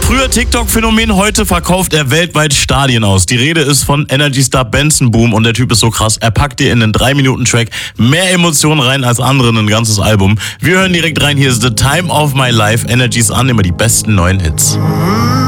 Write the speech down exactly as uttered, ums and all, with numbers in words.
Früher TikTok-Phänomen, heute verkauft er weltweit Stadien aus. Die Rede ist von Energy Star Benson Boom und der Typ ist so krass, er packt dir in einen drei Minuten Track mehr Emotionen rein als andere in ein ganzes Album. Wir hören direkt rein, hier ist The Time of My Life, Energy's an, immer die besten neuen Hits.